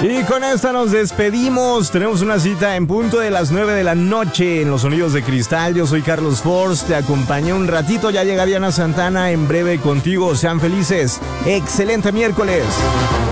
Y con esta nos despedimos. Tenemos una cita en punto de las 9 de la noche en Los Sonidos de Cristal. Yo soy Carlos Force, te acompañé un ratito. Ya llega Diana Santana en breve contigo. Sean felices. Excelente miércoles.